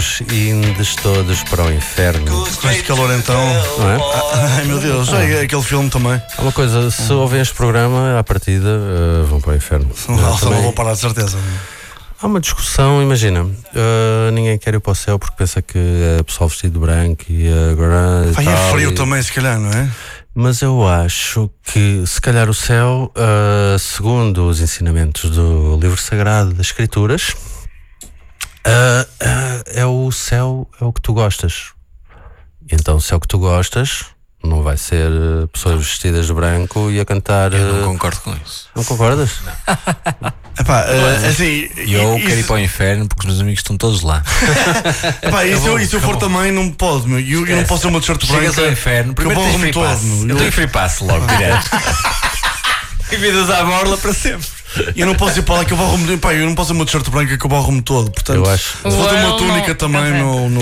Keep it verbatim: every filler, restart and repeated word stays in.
vamos indes todos para o inferno. Com este calor então, não é? Ai meu Deus, ah. é aquele filme também. Há uma coisa, se ouvem este programa, à partida uh, vão para o inferno. Não, só não vou parar de certeza. Há uma discussão, imagina, uh, ninguém quer ir para o céu porque pensa que é pessoal vestido de branco e agora. Vai, é frio e... também, se calhar, não é? Mas eu acho que, se calhar, o céu, uh, segundo os ensinamentos do livro sagrado das Escrituras, uh, uh, é o céu, é o que tu gostas. Então, se é o que tu gostas, não vai ser uh, pessoas vestidas de branco e a cantar. Eu não uh, concordo com isso. Não concordas? Não. Epá, uh, assim, e eu isso... quero ir para o inferno porque os meus amigos estão todos lá. Epá, e se eu, e se eu for também, não pode, meu. Eu, eu não posso ter uma t-shirt branca. Chegas ao inferno, primeiro tens free pass. Eu, eu tenho free pass logo, direto. E vidas à borla para sempre. Eu não posso ir para lá que eu barro-me. Eu não posso ter uma t-shirt branca que eu barro-me todo. Portanto, eu acho. se vou ter uma túnica também no. no...